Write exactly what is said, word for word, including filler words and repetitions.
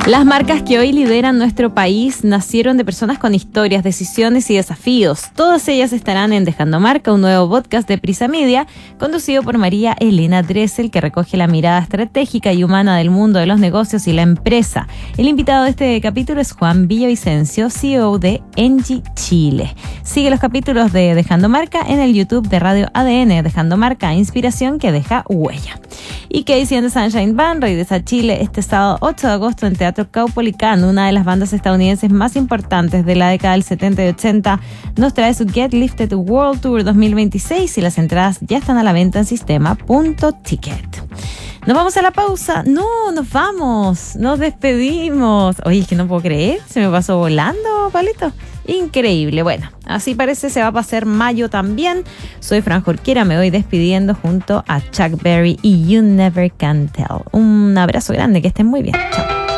Las marcas que hoy lideran nuestro país nacieron de personas con historias, decisiones y desafíos. Todas ellas estarán en Dejando Marca, un nuevo podcast de Prisa Media, conducido por María Elena Dressel, que recoge la mirada estratégica y humana del mundo de los negocios y la empresa. El invitado de este capítulo es Juan Villavicencio, C E O de Engie Chile. Sigue los capítulos de Dejando Marca en el YouTube de Radio A D N, Dejando Marca, inspiración que deja huella. Y Casey and the Sunshine Band regresa a Chile este sábado ocho de agosto en Teatro Caupolicán. Una de las bandas estadounidenses más importantes de la década del setenta y ochenta nos trae su Get Lifted World Tour dos mil veintiséis y las entradas ya están a la venta en sistema punto ticket. Nos vamos a la pausa. No, nos vamos. Nos despedimos. Oye, es que no puedo creer. Se me pasó volando, Palito. Increíble. Bueno, así parece se va a pasar mayo también. Soy Fran Jorquera. Me voy despidiendo junto a Chuck Berry y You Never Can Tell. Un abrazo grande. Que estén muy bien. Chao.